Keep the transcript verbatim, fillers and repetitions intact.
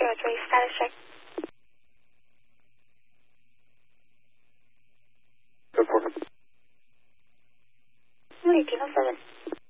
zero three, status check. Report. eighteen oh seven.